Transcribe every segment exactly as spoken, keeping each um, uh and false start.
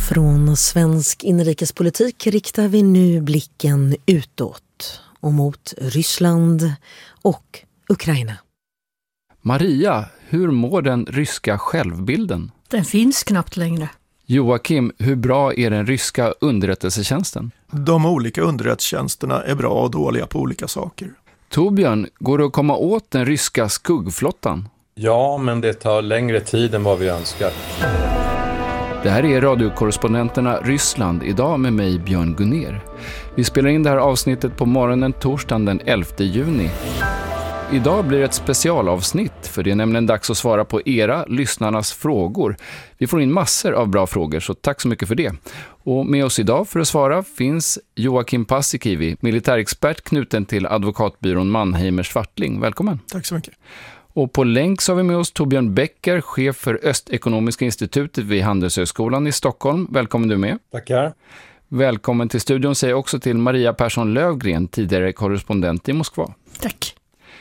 Från svensk inrikespolitik riktar vi nu blicken utåt och mot Ryssland och Ukraina. Maria, hur mår den ryska självbilden? Den finns knappt längre. Joakim, hur bra är den ryska underrättelsetjänsten? De olika underrättelsetjänsterna är bra och dåliga på olika saker. Torbjörn, går det att komma åt den ryska skuggflottan? Ja, men det tar längre tid än vad vi önskar. Det här är radiokorrespondenterna Ryssland idag med mig Björn Gunner. Vi spelar in det här avsnittet på morgonen torsdagen den elfte juni. Idag blir det ett specialavsnitt för det är nämligen dags att svara på era, lyssnarnas frågor. Vi får in massor av bra frågor så tack så mycket för det. Och med oss idag för att svara finns Joakim Paasikivi, militärexpert knuten till advokatbyrån Mannheimer Swartling. Välkommen. Tack så mycket. Och på länk så har vi med oss Torbjörn Becker, chef för Östekonomiska institutet vid Handelshögskolan i Stockholm. Välkommen du med. Tackar. Välkommen till studion säger också till Maria Persson Lövgren, tidigare korrespondent i Moskva. Tack.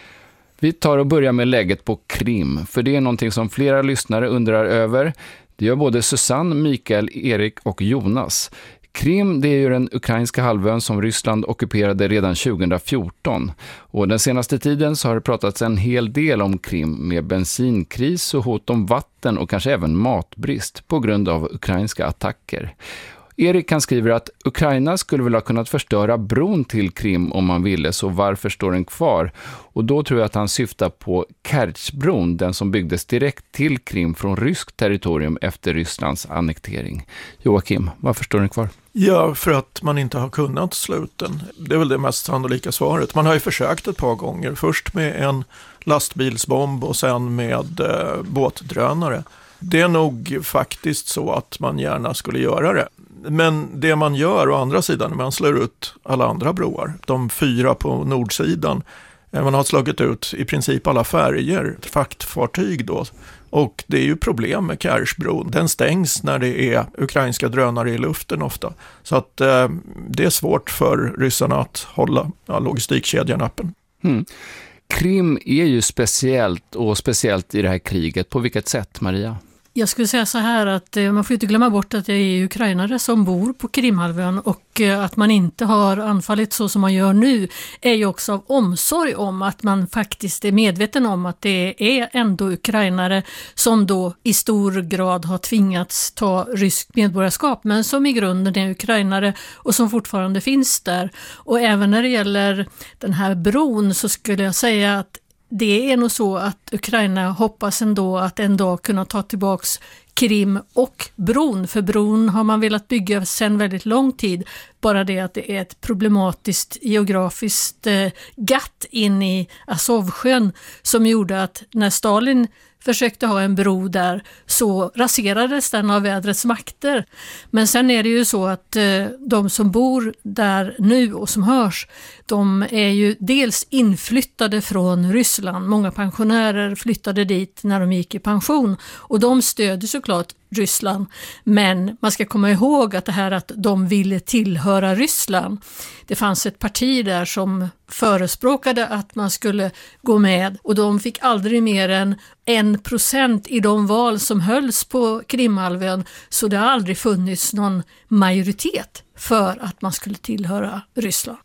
Vi tar och börjar med läget på Krim, för det är någonting som flera lyssnare undrar över. Det gör både Susanne, Mikael, Erik och Jonas. Krim, det är ju den ukrainska halvön som Ryssland ockuperade redan tjugohundrafjorton. Och den senaste tiden så har det pratats en hel del om Krim med bensinkris och hot om vatten och kanske även matbrist på grund av ukrainska attacker. Erik kan skriver att Ukraina skulle väl ha kunnat förstöra bron till Krim om man ville, så varför står den kvar? Och då tror jag att han syftar på Kertjbron, den som byggdes direkt till Krim från ryskt territorium efter Rysslands annektering. Joakim, varför står den kvar? Ja, för att man inte har kunnat slå ut den. Det är väl det mest sannolika svaret. Man har ju försökt ett par gånger. Först med en lastbilsbomb och sen med eh, båtdrönare. Det är nog faktiskt så att man gärna skulle göra det. Men det man gör å andra sidan är man slår ut alla andra broar. De fyra på nordsidan. Man har slagit ut i princip alla färger, fraktfartyg då. Och det är ju problem med Kertjbron. Den stängs när det är ukrainska drönare i luften ofta. Så att eh, det är svårt för ryssarna att hålla ja, logistikkedjan öppen. Mm. Krim är ju speciellt och speciellt i det här kriget. På vilket sätt, Maria? Jag skulle säga så här att eh, man får inte glömma bort att det är ukrainare som bor på Krimhalvön och eh, att man inte har anfallit så som man gör nu är ju också av omsorg om att man faktiskt är medveten om att det är ändå ukrainare som då i stor grad har tvingats ta ryskt medborgarskap men som i grunden är ukrainare och som fortfarande finns där. Och även när det gäller den här bron så skulle jag säga att det är nog så att Ukraina hoppas ändå att en dag kunna ta tillbaks Krim och bron. För bron har man velat bygga sedan väldigt lång tid. Bara det att det är ett problematiskt geografiskt eh, gatt in i Azovsjön som gjorde att när Stalin försökte ha en bro där så raserades den av vädrets makter. Men sen är det ju så att eh, de som bor där nu och som hörs, de är ju dels inflyttade från Ryssland. Många pensionärer flyttade dit när de gick i pension och de stödjer såklart Ryssland. Men man ska komma ihåg att det här att de ville tillhöra Ryssland. Det fanns ett parti där som förespråkade att man skulle gå med och de fick aldrig mer än en procent i de val som hölls på Krimhalvön, så det har aldrig funnits någon majoritet för att man skulle tillhöra Ryssland.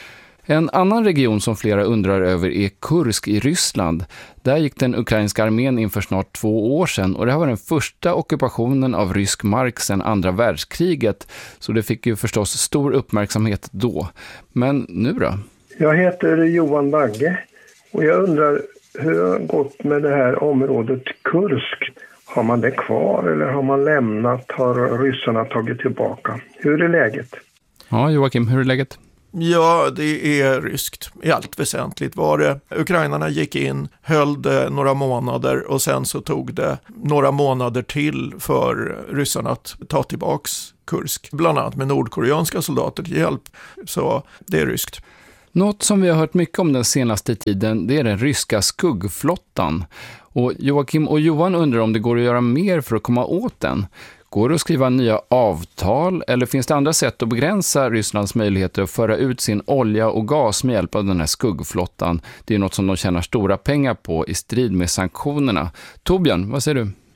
En annan region som flera undrar över är Kursk i Ryssland. Där gick den ukrainska armén in för snart två år sedan och det här var den första ockupationen av rysk mark sedan andra världskriget. Så det fick ju förstås stor uppmärksamhet då. Men nu då? Jag heter Johan Bagge och jag undrar hur det har gått med det här området Kursk. Har man det kvar eller har man lämnat? Har ryssarna tagit tillbaka? Hur är läget? Ja, Joakim, hur är läget? Ja, det är ryskt. I allt väsentligt var det. Ukrainarna gick in, höll det några månader och sen så tog det några månader till för ryssarna att ta tillbaks Kursk. Bland annat med nordkoreanska soldater till hjälp. Så det är ryskt. Något som vi har hört mycket om den senaste tiden, det är den ryska skuggflottan. Och Joakim och Johan undrar om det går att göra mer för att komma åt den. Går det att skriva nya avtal eller finns det andra sätt att begränsa Rysslands möjligheter att föra ut sin olja och gas med hjälp av den här skuggflottan? Det är något som de tjänar stora pengar på i strid med sanktionerna. Torbjörn, vad säger du?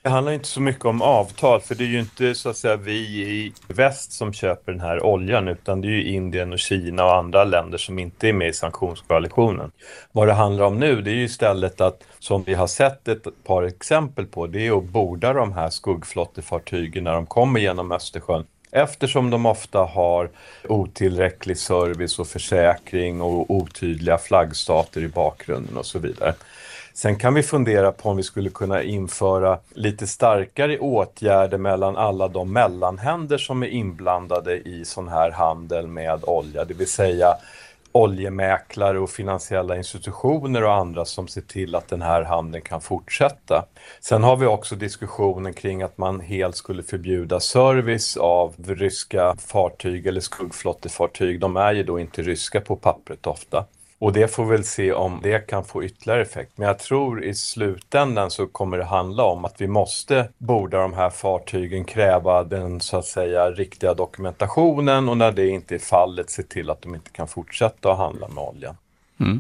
Det handlar inte så mycket om avtal, för det är ju inte så att säga vi i väst som köper den här oljan, utan det är ju Indien och Kina och andra länder som inte är med i sanktionskoalitionen. Vad det handlar om nu, det är ju istället att, som vi har sett ett par exempel på, det är att borda de här skuggflottefartygen när de kommer genom Östersjön. Eftersom de ofta har otillräcklig service och försäkring och otydliga flaggstater i bakgrunden och så vidare. Sen kan vi fundera på om vi skulle kunna införa lite starkare åtgärder mellan alla de mellanhänder som är inblandade i sån här handel med olja. Det vill säga oljemäklare och finansiella institutioner och andra som ser till att den här handeln kan fortsätta. Sen har vi också diskussionen kring att man helt skulle förbjuda service av ryska fartyg eller skuggflottefartyg. De är ju då inte ryska på pappret ofta. Och det får väl se om det kan få ytterligare effekt. Men jag tror i slutändan så kommer det handla om att vi måste borda de här fartygen, kräva den så att säga riktiga dokumentationen, och när det inte är fallet se till att de inte kan fortsätta att handla med olja. Mm.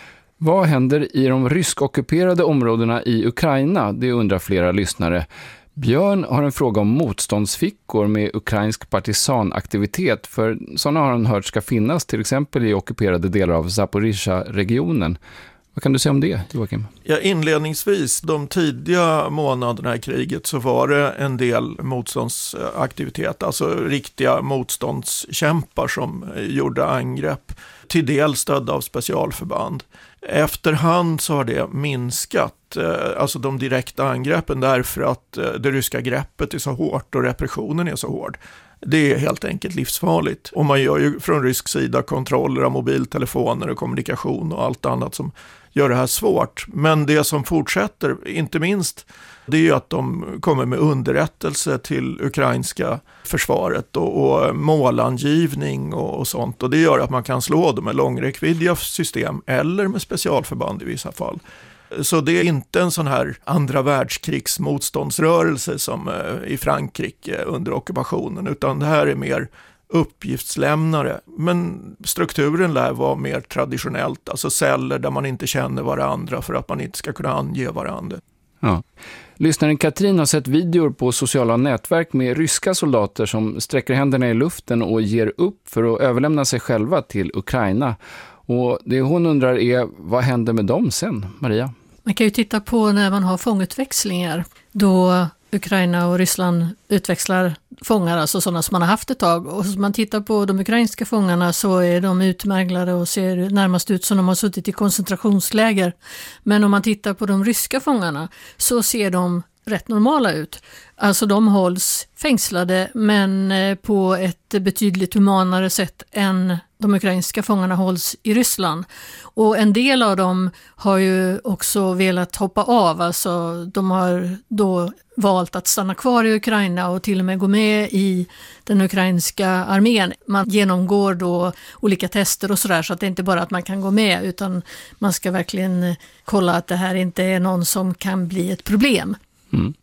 Vad händer i de ryskockuperade områdena i Ukraina? Det undrar flera lyssnare. Björn har en fråga om motståndsfickor med ukrainsk partisanaktivitet, för sådana har han hört ska finnas till exempel i ockuperade delar av Zaporizjzja-regionen. Vad kan du säga om det, Joakim? Ja, inledningsvis, de tidiga månaderna i kriget så var det en del motståndsaktivitet, alltså riktiga motståndskämpar som gjorde angrepp, till del stödda av specialförband. Efterhand så har det minskat, alltså de direkta angreppen, därför att det ryska greppet är så hårt och repressionen är så hård. Det är helt enkelt livsfarligt. Och man gör ju från rysk sida kontroller av mobiltelefoner och kommunikation och allt annat som gör det här svårt. Men det som fortsätter, inte minst, det är ju att de kommer med underrättelse till ukrainska försvaret och, och målangivning och, och sånt. Och det gör att man kan slå dem med långräckviddiga system eller med specialförband i vissa fall. Så det är inte en sån här andra världskrigsmotståndsrörelse som i Frankrike under ockupationen, utan det här är mer uppgiftslämnare. Men strukturen lär vara mer traditionellt, alltså celler där man inte känner varandra för att man inte ska kunna ange varandra. Ja. Lyssnaren Katrin har sett videor på sociala nätverk med ryska soldater som sträcker händerna i luften och ger upp för att överlämna sig själva till Ukraina. Och det hon undrar är, vad händer med dem sen, Maria? Man kan ju titta på när man har fångutväxlingar, då Ukraina och Ryssland utväxlar fångar, alltså sådana som man har haft ett tag. Och om man tittar på de ukrainska fångarna så är de utmärglade och ser närmast ut som de har suttit i koncentrationsläger. Men om man tittar på de ryska fångarna så ser de rätt normala ut. Alltså de hålls fängslade, men på ett betydligt humanare sätt än de ukrainska fångarna hålls i Ryssland. Och en del av dem har ju också velat hoppa av, alltså de har då valt att stanna kvar i Ukraina och till och med gå med i den ukrainska armén. Man genomgår då olika tester och sådär, så att det inte bara att man kan gå med, utan man ska verkligen kolla att det här inte är någon som kan bli ett problem. Mm.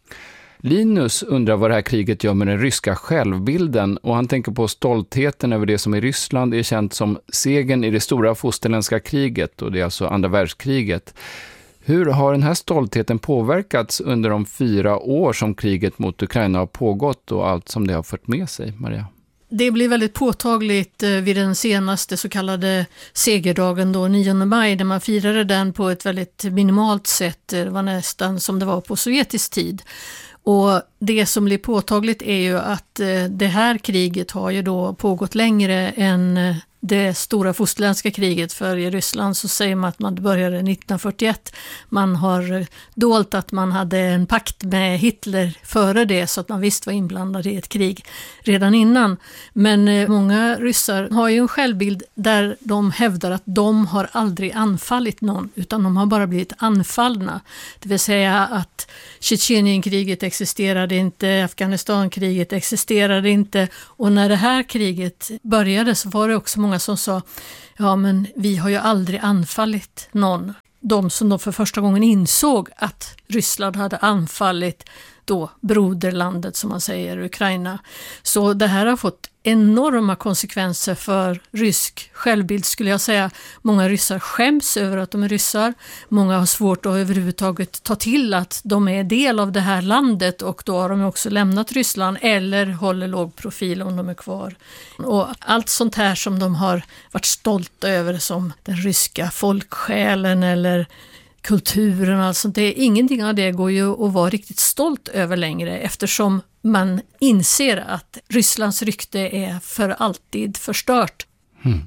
Linus undrar vad det här kriget gör med den ryska självbilden, och han tänker på stoltheten över det som i Ryssland är känt som segern i det stora fosterländska kriget, och det är alltså andra världskriget. Hur har den här stoltheten påverkats under de fyra år som kriget mot Ukraina har pågått och allt som det har fört med sig, Maria? Det blir väldigt påtagligt vid den senaste så kallade segerdagen då, nionde maj, där man firade den på ett väldigt minimalt sätt. Det var nästan som det var på sovjetisk tid. Och det som blir påtagligt är ju att det här kriget har ju då pågått längre än det stora fosterländska kriget, för i Ryssland så säger man att man började nittonhundrafyrtioett. Man har dolt att man hade en pakt med Hitler före det, så att man visst var inblandad i ett krig redan innan. Men många ryssar har ju en självbild där de hävdar att de har aldrig anfallit någon, utan de har bara blivit anfallna. Det vill säga att Tjetjenienkriget existerade inte, Afghanistankriget existerade inte, och när det här kriget började så var det också många som sa, ja men vi har ju aldrig anfallit någon. De som då för första gången insåg att Ryssland hade anfallit då broderlandet, som man säger, Ukraina. Så det här har fått enorma konsekvenser för rysk självbild skulle jag säga. Många ryssar skäms över att de är ryssar. Många har svårt att överhuvudtaget ta till att de är del av det här landet, och då har de också lämnat Ryssland eller håller låg profil om de är kvar. Och allt sånt här som de har varit stolta över, som den ryska folksjälen eller kulturen, alltså det, ingenting av det går ju att vara riktigt stolt över längre, eftersom man inser att Rysslands rykte är för alltid förstört. Hmm.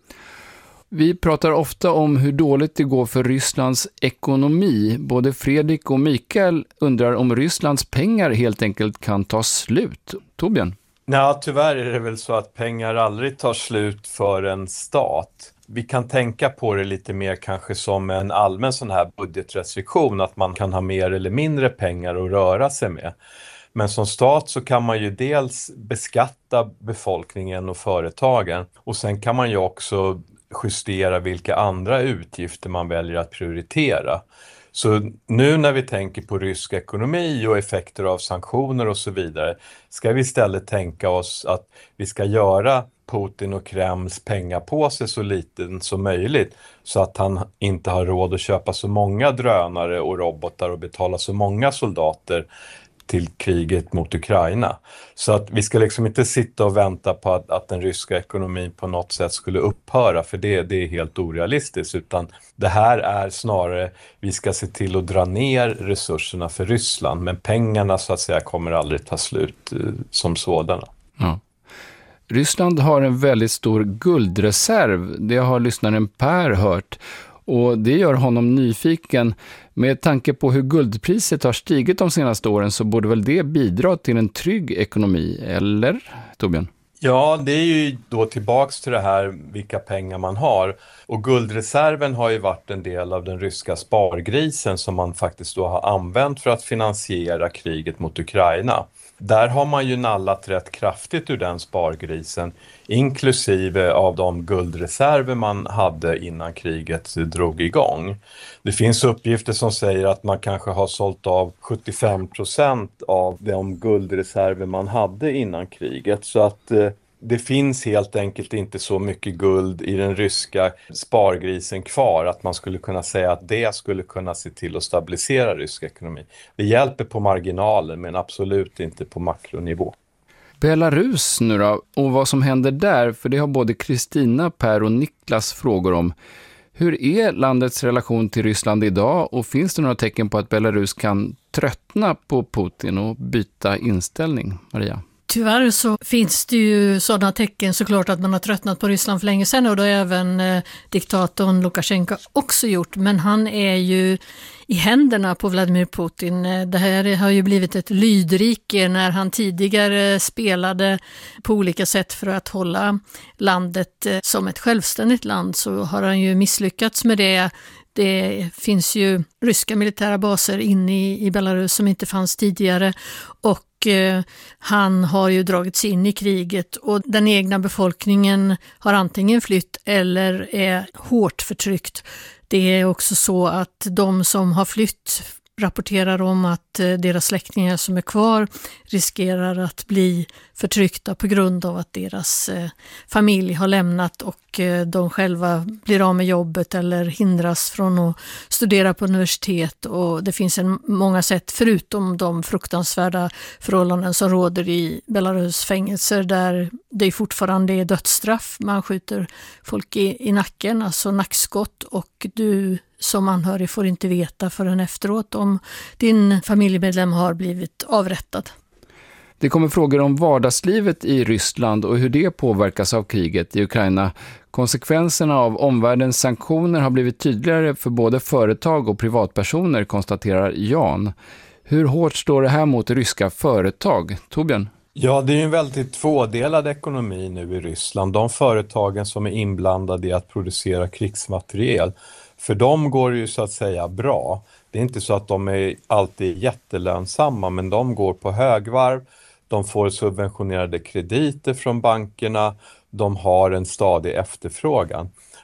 Vi pratar ofta om hur dåligt det går för Rysslands ekonomi. Både Fredrik och Mikael undrar om Rysslands pengar helt enkelt kan ta slut. Torbjörn? Nej, tyvärr är det väl så att pengar aldrig tar slut för en stat. Vi kan tänka på det lite mer kanske som en allmän sån här budgetrestriktion, att man kan ha mer eller mindre pengar att röra sig med. Men som stat så kan man ju dels beskatta befolkningen och företagen, och sen kan man ju också justera vilka andra utgifter man väljer att prioritera. Så nu när vi tänker på rysk ekonomi och effekter av sanktioner och så vidare, ska vi istället tänka oss att vi ska göra Putin och Kremls pengapåse så liten som möjligt, så att han inte har råd att köpa så många drönare och robotar och betala så många soldater till kriget mot Ukraina. Så att vi ska liksom inte sitta och vänta på att, att den ryska ekonomin på något sätt skulle upphöra, för det, det är helt orealistiskt, utan det här är snarare, vi ska se till att dra ner resurserna för Ryssland, men pengarna så att säga kommer aldrig ta slut eh, som sådana. Ja. Ryssland har en väldigt stor guldreserv, det har lyssnaren Per hört. Och det gör honom nyfiken. Med tanke på hur guldpriset har stigit de senaste åren så borde väl det bidra till en trygg ekonomi, eller Torbjörn? Ja, det är ju då tillbaks till det här vilka pengar man har. Och guldreserven har ju varit en del av den ryska spargrisen som man faktiskt då har använt för att finansiera kriget mot Ukraina. Där har man ju nallat rätt kraftigt ur den spargrisen, inklusive av de guldreserver man hade innan kriget drog igång. Det finns uppgifter som säger att man kanske har sålt av sjuttiofem procent av de guldreserver man hade innan kriget. Så att eh, det finns helt enkelt inte så mycket guld i den ryska spargrisen kvar att man skulle kunna säga att det skulle kunna se till att stabilisera rysk ekonomi. Det hjälper på marginalen, men absolut inte på makronivå. Belarus nu då, och vad som händer där, för det har både Kristina, Per och Niklas frågor om. Hur är landets relation till Ryssland idag, och finns det några tecken på att Belarus kan tröttna på Putin och byta inställning? Maria? Tyvärr så finns det ju sådana tecken såklart att man har tröttnat på Ryssland för länge sedan, och det har även eh, diktatorn Lukasjenko också gjort. Men han är ju i händerna på Vladimir Putin. Det här har ju blivit ett lydrike. När han tidigare spelade på olika sätt för att hålla landet eh, som ett självständigt land, så har han ju misslyckats med det. Det finns ju ryska militära baser inne i, i Belarus som inte fanns tidigare, och eh, han har ju dragits in i kriget, och den egna befolkningen har antingen flytt eller är hårt förtryckt. Det är också så att de som har flytt rapporterar om att deras släktingar som är kvar riskerar att bli förtryckta på grund av att deras familj har lämnat, och de själva blir av med jobbet eller hindras från att studera på universitet. Och det finns en många sätt, förutom de fruktansvärda förhållanden som råder i Belarus fängelser, där det fortfarande är dödsstraff. Man skjuter folk i, i nacken, alltså nackskott, och du som anhörig får inte veta förrän efteråt om din familjemedlem har blivit avrättad. Det kommer frågor om vardagslivet i Ryssland och hur det påverkas av kriget i Ukraina. Konsekvenserna av omvärldens sanktioner har blivit tydligare för både företag och privatpersoner, konstaterar Jan. Hur hårt står det här mot ryska företag? Torbjörn? Ja, det är en väldigt tvådelad ekonomi nu i Ryssland. De företagen som är inblandade i att producera krigsmateriel, för dem går det ju så att säga bra. Det är inte så att de är alltid jättelönsamma, men de går på högvarv. De får subventionerade krediter från bankerna. De har en stadig efterfrågan.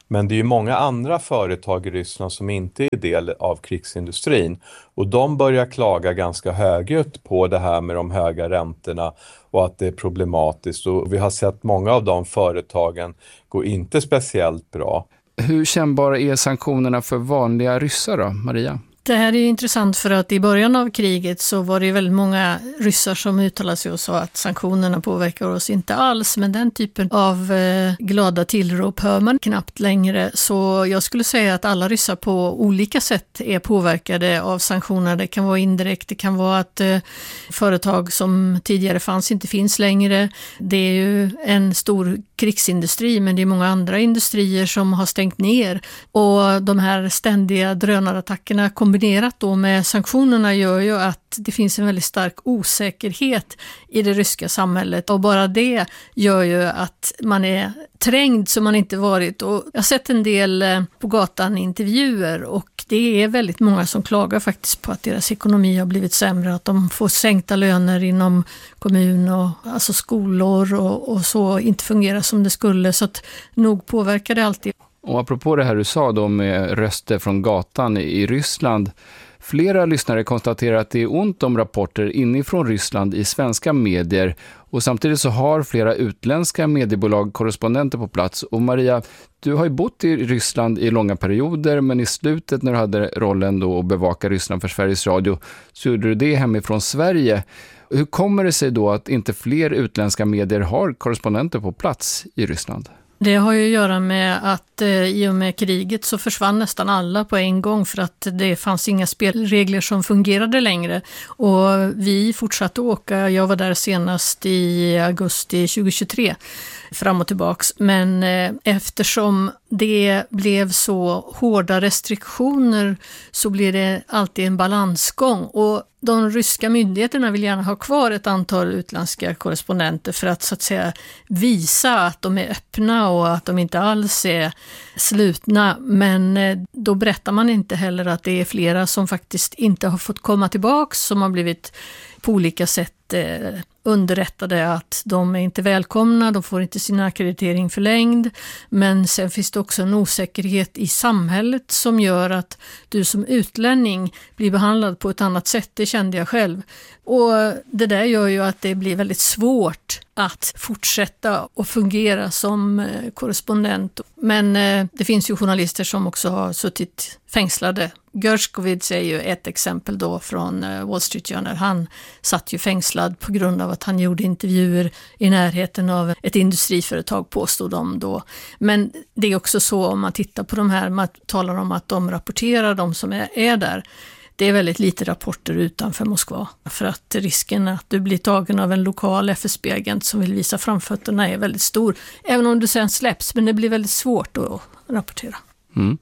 Men det är ju många andra företag i Ryssland som inte är del av krigsindustrin. Och de börjar klaga ganska högljutt på det här med de höga räntorna och att det är problematiskt. Och vi har sett många av de företagen gå inte speciellt bra. Hur kännbara är sanktionerna för vanliga ryssar då, Maria? Det här är ju intressant för att i början av kriget så var det ju väldigt många ryssar som uttalade sig och sa att sanktionerna påverkar oss inte alls, men den typen av eh, glada tillrop hör man knappt längre. Så jag skulle säga att alla ryssar på olika sätt är påverkade av sanktioner. Det kan vara indirekt, det kan vara att eh, företag som tidigare fanns inte finns längre. Det är ju en stor krigsindustri, men det är många andra industrier som har stängt ner, och de här ständiga drönarattackerna kombinerat då med sanktionerna gör ju att det finns en väldigt stark osäkerhet i det ryska samhället, och bara det gör ju att man är trängd som man inte varit. Och jag har sett en del på gatan intervjuer, och det är väldigt många som klagar faktiskt på att deras ekonomi har blivit sämre, att de får sänkta löner inom kommun och alltså skolor och, och så inte fungerar som det skulle, så att nog påverkar det alltid. Och apropå det här du sa då med röster från gatan i Ryssland, flera lyssnare konstaterar att det är ont om rapporter inifrån Ryssland i svenska medier, och samtidigt så har flera utländska mediebolag korrespondenter på plats. Och Maria, du har ju bott i Ryssland i långa perioder, men i slutet när du hade rollen då att bevaka Ryssland för Sveriges Radio så gjorde du det hemifrån Sverige. Hur kommer det sig då att inte fler utländska medier har korrespondenter på plats i Ryssland? Det har ju att göra med att eh, i och med kriget så försvann nästan alla på en gång, för att det fanns inga spelregler som fungerade längre. Och vi fortsatte åka, jag var där senast i augusti tjugohundratjugotre, fram och tillbaks. Men eh, eftersom det blev så hårda restriktioner så blir det alltid en balansgång, och de ryska myndigheterna vill gärna ha kvar ett antal utländska korrespondenter för att så att säga visa att de är öppna och att de inte alls är slutna. Men då berättar man inte heller att det är flera som faktiskt inte har fått komma tillbaks, som har blivit på olika sätt eh, underrättade att de är inte välkomna, de får inte sin akkreditering förlängd. Men sen finns det också en osäkerhet i samhället som gör att du som utlänning blir behandlad på ett annat sätt. Det kände jag själv. Och det där gör ju att det blir väldigt svårt att fortsätta och fungera som korrespondent. Men det finns ju journalister som också har suttit fängslade. Gershkovits är ju ett exempel då från Wall Street Journal. Han satt ju fängslad på grund av att han gjorde intervjuer i närheten av ett industriföretag, påstod de då. Men det är också så, om man tittar på de här, man talar om att de rapporterar, de som är, är där. Det är väldigt lite rapporter utanför Moskva, för att risken att du blir tagen av en lokal F S B-agent som vill visa framfötterna är väldigt stor. Även om du sen släpps, men det blir väldigt svårt att rapportera. Mm.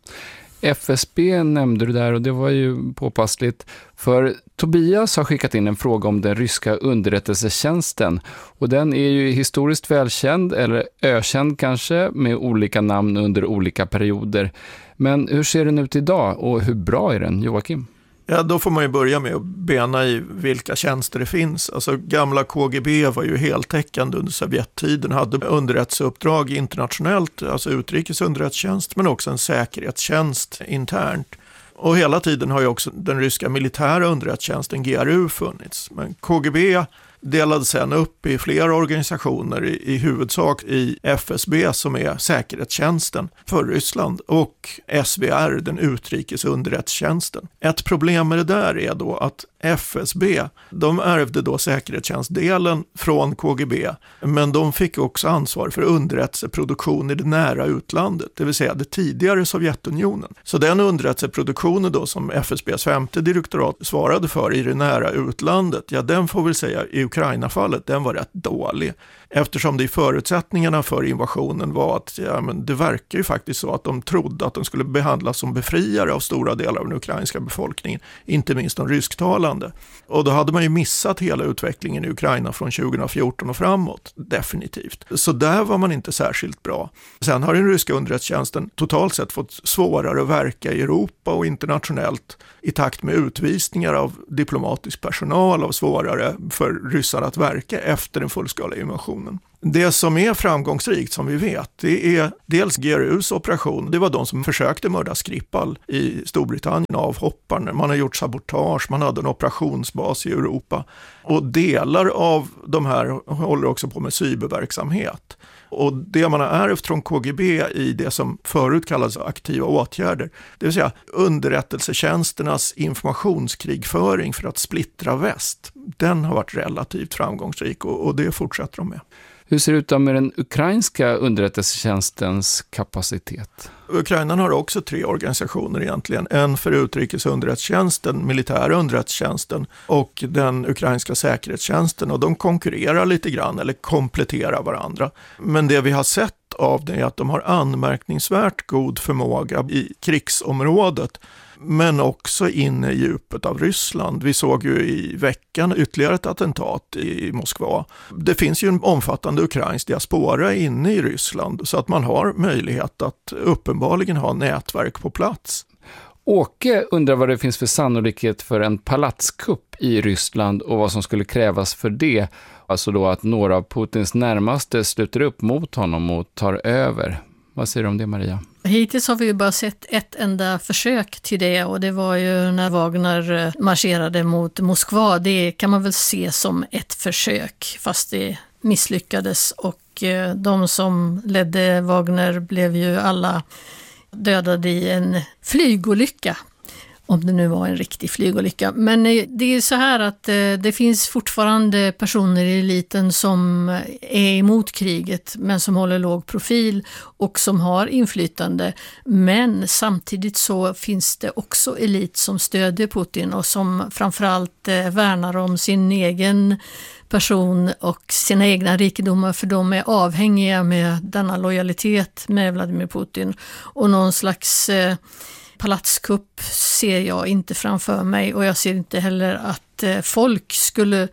F S B nämnde du där, och det var ju påpassligt, för Tobias har skickat in en fråga om den ryska underrättelsetjänsten, och den är ju historiskt välkänd, eller ökänd kanske, med olika namn under olika perioder. Men hur ser den ut idag, och hur bra är den, Joakim? Ja, då får man ju börja med att bena i vilka tjänster det finns. Alltså gamla K G B var ju heltäckande under Sovjettiden, hade underrättelseuppdrag internationellt, alltså utrikesunderrättelsetjänst, men också en säkerhetstjänst internt. Och hela tiden har ju också den ryska militära underrättelsetjänsten G R U funnits. Men K G B delades sedan upp i flera organisationer, i, i huvudsak i F S B som är säkerhetstjänsten för Ryssland, och S V R, den utrikesunderrättelsetjänsten. Ett problem med det där är då att F S B, de ärvde då säkerhetstjänstdelen från K G B, men de fick också ansvar för underrättelseproduktion i det nära utlandet, det vill säga det tidigare Sovjetunionen. Så den underrättelseproduktionen då som F S B:s femte direktorat svarade för i det nära utlandet, ja, den får väl säga i Ukraina-fallet, den var rätt dålig. Eftersom det i förutsättningarna för invasionen var att ja, men det verkar ju faktiskt så att de trodde att de skulle behandlas som befriare av stora delar av den ukrainska befolkningen, inte minst de rysktalande. Och då hade man ju missat hela utvecklingen i Ukraina från tjugohundrafjorton och framåt, definitivt. Så där var man inte särskilt bra. Sen har den ryska underrättelsetjänsten totalt sett fått svårare att verka i Europa och internationellt i takt med utvisningar av diplomatisk personal, av svårare för ryssar att verka efter den fullskaliga invasionen. Det som är framgångsrikt som vi vet, det är dels G R U:s operation. Det var de som försökte mörda Skripal i Storbritannien, avhopparna. Man har gjort sabotage, man hade en operationsbas i Europa. Och delar av de här håller också på med cyberverksamhet. Och det man har ärvt från K G B i det som förut kallades aktiva åtgärder, det vill säga underrättelsetjänsternas informationskrigföring för att splittra väst, den har varit relativt framgångsrik och, och det fortsätter de med. Hur ser det ut med den ukrainska underrättelsetjänstens kapacitet? Ukraina har också tre organisationer egentligen. En för utrikesunderrättelsetjänsten, militära underrättelsetjänsten och den ukrainska säkerhetstjänsten. Och de konkurrerar lite grann eller kompletterar varandra. Men det vi har sett av det är att de har anmärkningsvärt god förmåga i krigsområdet. Men också inne i djupet av Ryssland. Vi såg ju i veckan ytterligare ett attentat i Moskva. Det finns ju en omfattande ukrainsk diaspora inne i Ryssland så att man har möjlighet att uppenbarligen ha nätverk på plats. Åke undrar vad det finns för sannolikhet för en palatskupp i Ryssland och vad som skulle krävas för det. Alltså då att några av Putins närmaste sluter upp mot honom och tar över. Vad säger du om det, Maria? Hittills har vi ju bara sett ett enda försök till det och det var ju när Wagner marscherade mot Moskva. Det kan man väl se som ett försök fast det misslyckades och de som ledde Wagner blev ju alla dödade i en flygolycka. Om det nu var en riktig flygolycka. Men det är så här att det finns fortfarande personer i eliten som är emot kriget men som håller låg profil och som har inflytande. Men samtidigt så finns det också elit som stödjer Putin och som framförallt värnar om sin egen person och sina egna rikedomar för de är avhängiga med denna lojalitet med Vladimir Putin. Och någon slags palatskupp ser jag inte framför mig och jag ser inte heller att folk skulle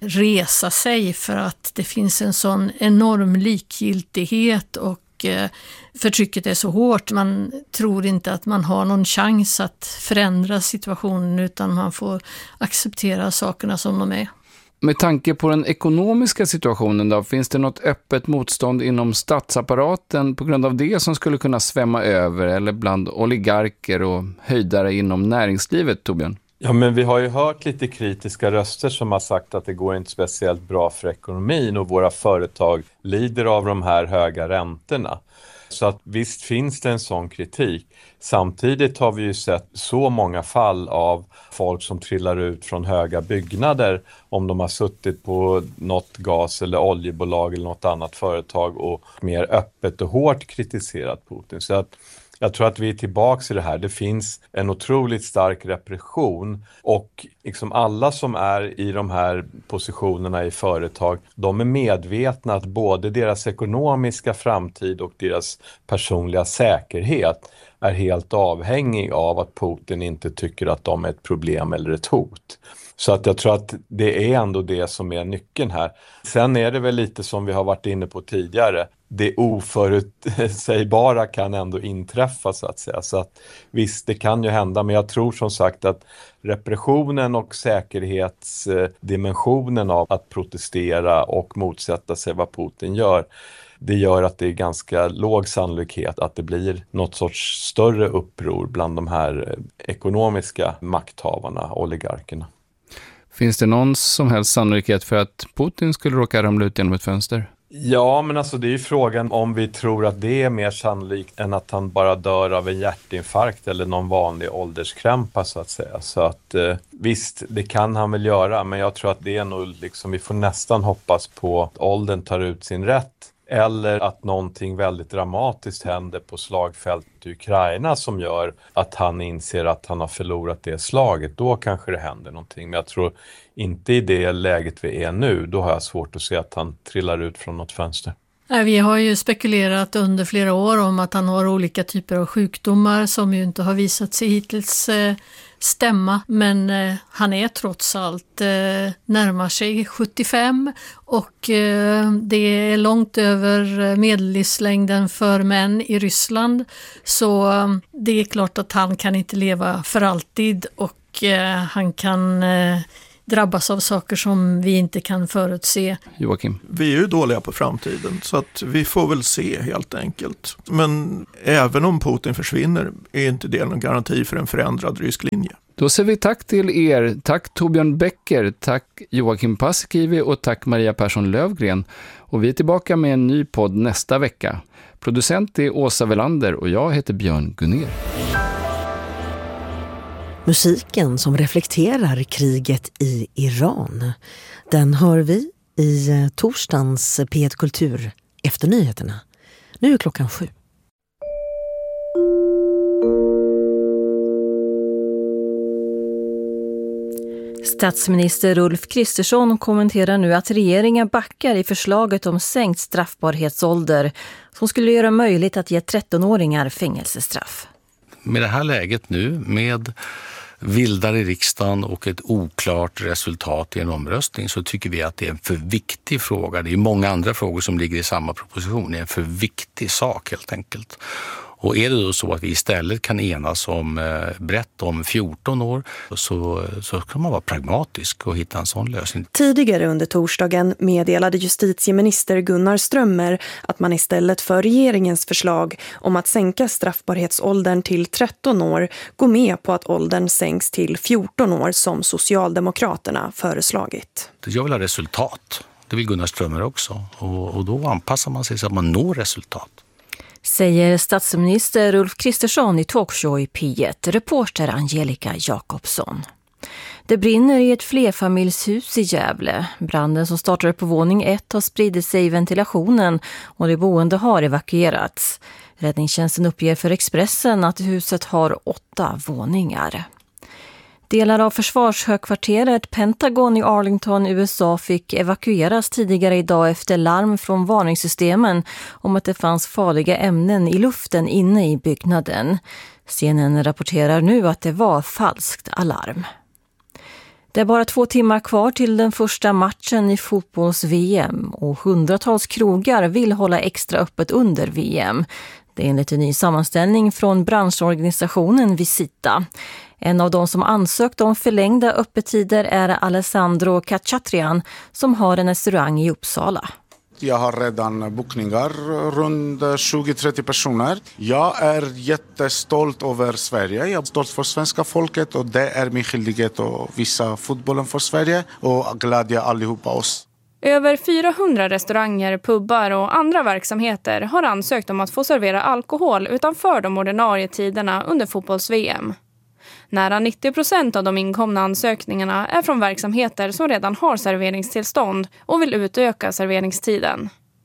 resa sig för att det finns en sån enorm likgiltighet och förtrycket är så hårt. Man tror inte att man har någon chans att förändra situationen utan man får acceptera sakerna som de är. Med tanke på den ekonomiska situationen då, finns det något öppet motstånd inom statsapparaten på grund av det som skulle kunna svämma över eller bland oligarker och höjdare inom näringslivet, Torbjörn? Ja, men vi har ju hört lite kritiska röster som har sagt att det går inte speciellt bra för ekonomin och våra företag lider av de här höga räntorna. Så att visst finns det en sån kritik. Samtidigt har vi ju sett så många fall av folk som trillar ut från höga byggnader om de har suttit på något gas- eller oljebolag eller något annat företag och mer öppet och hårt kritiserat Putin. Så att jag tror att vi är tillbaka i det här. Det finns en otroligt stark repression och liksom alla som är i de här positionerna i företag, de är medvetna att både deras ekonomiska framtid och deras personliga säkerhet är helt avhängig av att Putin inte tycker att de är ett problem eller ett hot. Så att jag tror att det är ändå det som är nyckeln här. Sen är det väl lite som vi har varit inne på tidigare. Det oförutsägbara kan ändå inträffa så att säga. Så att visst, det kan ju hända. Men jag tror som sagt att repressionen och säkerhetsdimensionen av att protestera och motsätta sig vad Putin gör, det gör att det är ganska låg sannolikhet att det blir något sorts större uppror bland de här ekonomiska makthavarna, oligarkerna. Finns det någon som helst sannolikhet för att Putin skulle råka ramla ut genom ett fönster? Ja, men alltså det är ju frågan om vi tror att det är mer sannolikt än att han bara dör av en hjärtinfarkt eller någon vanlig ålderskrämpa så att säga. Så att eh, visst, det kan han väl göra, men jag tror att det är nog liksom, vi får nästan hoppas på att åldern tar ut sin rätt. Eller att någonting väldigt dramatiskt händer på slagfältet i Ukraina som gör att han inser att han har förlorat det slaget. Då kanske det händer någonting. Men jag tror inte i det läget vi är nu. Då har jag svårt att se att han trillar ut från något fönster. Vi har ju spekulerat under flera år om att han har olika typer av sjukdomar som ju inte har visat sig hittills stämma. Men han är trots allt närmar sig sjuttiofem och det är långt över medellivslängden för män i Ryssland. Så det är klart att han kan inte leva för alltid och han kan drabbas av saker som vi inte kan förutse. Joakim? Vi är ju dåliga på framtiden så att vi får väl se helt enkelt. Men även om Putin försvinner är inte det någon garanti för en förändrad rysk linje. Då säger vi tack till er. Tack Torbjörn Becker, tack Joakim Paasikivi och tack Maria Persson Lövgren. Och vi är tillbaka med en ny podd nästa vecka. Producent är Åsa Velander och jag heter Björn Gunner. Musiken som reflekterar kriget i Iran, den hör vi i torsdagens P ett Kultur efter nyheterna. Nu är klockan sju. Statsminister Ulf Kristersson kommenterar nu att regeringen backar i förslaget om sänkt straffbarhetsålder som skulle göra möjligt att ge trettonåringar fängelsestraff. Med det här läget nu, med vildar i riksdagen och ett oklart resultat i en omröstning, så tycker vi att det är en för viktig fråga. Det är många andra frågor som ligger i samma proposition. Det är en för viktig sak helt enkelt. Och är det då så att vi istället kan enas om eh, brett om fjorton år så, så kan man vara pragmatisk och hitta en sån lösning. Tidigare under torsdagen meddelade justitieminister Gunnar Strömmer att man istället för regeringens förslag om att sänka straffbarhetsåldern till tretton år går med på att åldern sänks till fjorton år som Socialdemokraterna föreslagit. Jag vill ha resultat. Det vill Gunnar Strömmer också. Och, och då anpassar man sig så att man når resultat. Säger statsminister Ulf Kristersson i talkshow i P ett, reporter Angelica Jakobsson. Det brinner i ett flerfamiljshus i Gävle. Branden som startade på våning ett har spridit sig i ventilationen och de boende har evakuerats. Räddningstjänsten uppger för Expressen att huset har åtta våningar. Delar av försvarshögkvarteret Pentagon i Arlington, U S A fick evakueras tidigare idag efter larm från varningssystemen om att det fanns farliga ämnen i luften inne i byggnaden. C N N rapporterar nu att det var falskt alarm. Det är bara två timmar kvar till den första matchen i fotbolls-V M och hundratals krogar vill hålla extra öppet under V M. Det är enligt en ny sammanställning från branschorganisationen Visita. En av de som ansökt om förlängda öppettider är Alessandro Cacciatrian som har en restaurang i Uppsala. Jag har redan bokningar runt tjugo till trettio personer. Jag är jättestolt över Sverige. Jag är stolt för svenska folket och det är min skyldighet att visa fotbollen för Sverige och glädja allihopa oss. Över fyrahundra restauranger, pubbar och andra verksamheter har ansökt om att få servera alkohol utanför de ordinarie tiderna under fotbolls-V M. Nära nittio procent av de inkomna ansökningarna är från verksamheter som redan har serveringstillstånd och vill utöka serveringstiden.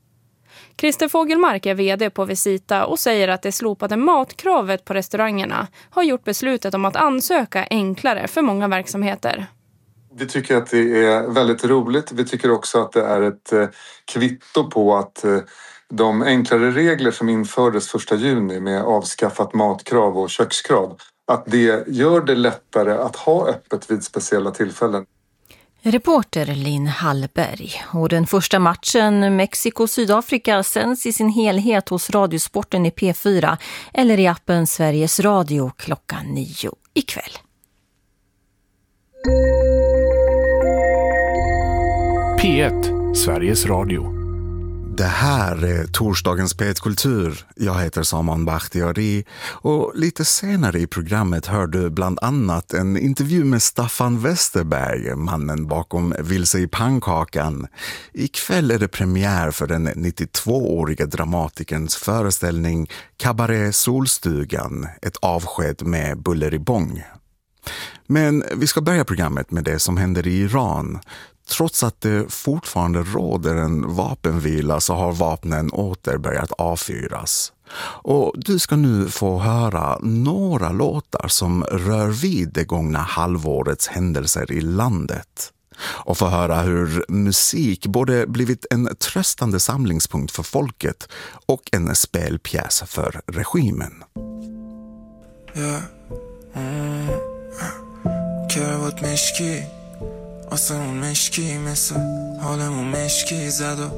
Christer Fogelmark är vd på Visita och säger att det slopade matkravet på restaurangerna har gjort beslutet om att ansöka enklare för många verksamheter. Vi tycker att det är väldigt roligt. Vi tycker också att det är ett kvitto på att de enklare regler som infördes första juni med avskaffat matkrav och kökskrav, att det gör det lättare att ha öppet vid speciella tillfällen. Reporter Linn Hallberg. Och den första matchen Mexiko-Sydafrika sänds i sin helhet hos Radiosporten i P fyra eller i appen Sveriges Radio klockan nio ikväll. P ett, Sveriges Radio. Det här är torsdagens P ett Kultur. Jag heter Saman Bakhtiari och lite senare i programmet hör du bland annat en intervju med Staffan Westerberg, mannen bakom Vilse i pannkakan. Ikväll är det premiär för den nittiotvååriga dramatikerns föreställning Cabaret Solstugan, ett avsked med buller i bång. Men vi ska börja programmet med det som händer i Iran. Trots att det fortfarande råder en vapenvila så har vapnen åter börjat avfyras. Och du ska nu få höra några låtar som rör vid det gångna halvårets händelser i landet. Och få höra hur musik både blivit en tröstande samlingspunkt för folket och en spelpjäs för regimen. Ja. Mm. کروات مشکی آسمون مشکی مثل حالمون مشکی زد و